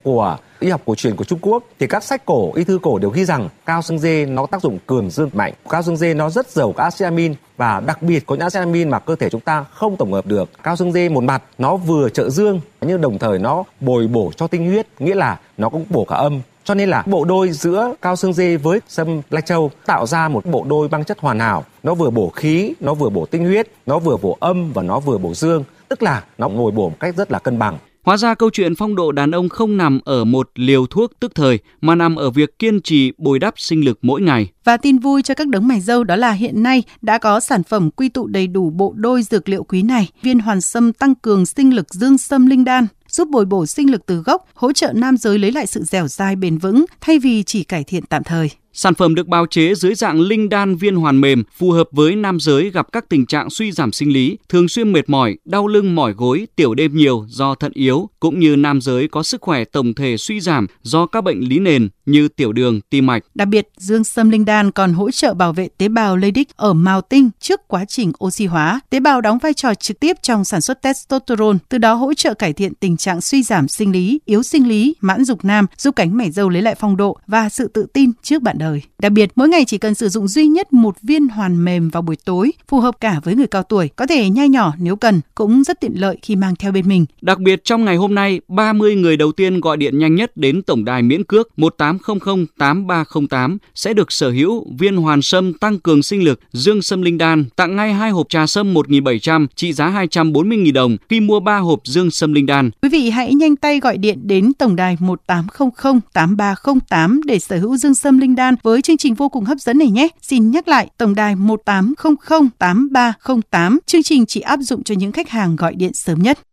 của y học cổ truyền của Trung Quốc thì các sách cổ, y thư cổ đều ghi rằng cao xương dê nó có tác dụng cường dương mạnh. Cao xương dê nó rất giàu các acid amin và đặc biệt có những acid amin mà cơ thể chúng ta không tổng hợp được. Cao xương dê một mặt nó vừa trợ dương nhưng đồng thời nó bồi bổ cho tinh huyết, nghĩa là nó cũng bổ cả âm. Cho nên là bộ đôi giữa cao xương dê với sâm lai châu tạo ra một bộ đôi băng chất hoàn hảo. Nó vừa bổ khí, nó vừa bổ tinh huyết, nó vừa bổ âm và nó vừa bổ dương. Tức là nó bồi bổ một cách rất là cân bằng. Hóa ra câu chuyện phong độ đàn ông không nằm ở một liều thuốc tức thời mà nằm ở việc kiên trì bồi đắp sinh lực mỗi ngày. Và tin vui cho các đấng mày râu đó là hiện nay đã có sản phẩm quy tụ đầy đủ bộ đôi dược liệu quý này. Viên hoàn sâm tăng cường sinh lực dương sâm linh đan, giúp bồi bổ sinh lực từ gốc, hỗ trợ nam giới lấy lại sự dẻo dai bền vững thay vì chỉ cải thiện tạm thời. Sản phẩm được bào chế dưới dạng linh đan viên hoàn mềm, phù hợp với nam giới gặp các tình trạng suy giảm sinh lý, thường xuyên mệt mỏi, đau lưng mỏi gối, tiểu đêm nhiều do thận yếu, cũng như nam giới có sức khỏe tổng thể suy giảm do các bệnh lý nền như tiểu đường, tim mạch. Đặc biệt, dương sâm linh đan còn hỗ trợ bảo vệ tế bào Leydig ở mào tinh trước quá trình oxy hóa. Tế bào đóng vai trò trực tiếp trong sản xuất testosterone, từ đó hỗ trợ cải thiện tình trạng suy giảm sinh lý, yếu sinh lý, mãn dục nam, giúp cánh mày râu lấy lại phong độ và sự tự tin trước bạn đời. Đặc biệt, mỗi ngày chỉ cần sử dụng duy nhất một viên hoàn mềm vào buổi tối, phù hợp cả với người cao tuổi, có thể nhai nhỏ nếu cần, cũng rất tiện lợi khi mang theo bên mình. Đặc biệt trong ngày hôm nay, 30 người đầu tiên gọi điện nhanh nhất đến tổng đài miễn cước 1800 8308 sẽ được sở hữu viên hoàn sâm tăng cường sinh lực dương sâm linh đan, tặng ngay 2 hộp trà sâm 1.700 trị giá 240.000 đồng khi mua 3 hộp dương sâm linh đan. Quý vị hãy nhanh tay gọi điện đến tổng đài 1800 8308 để sở hữu dương sâm linh đan với chương trình vô cùng hấp dẫn này nhé. Xin nhắc lại, tổng đài 1800 8308, chương trình chỉ áp dụng cho những khách hàng gọi điện sớm nhất.